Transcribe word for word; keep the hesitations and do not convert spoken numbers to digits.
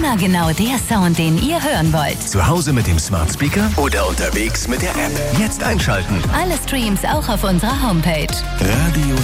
Immer genau der Sound, den ihr hören wollt. Zu Hause mit dem Smart Speaker oder unterwegs mit der App. Jetzt einschalten. Alle Streams auch auf unserer Homepage. Radio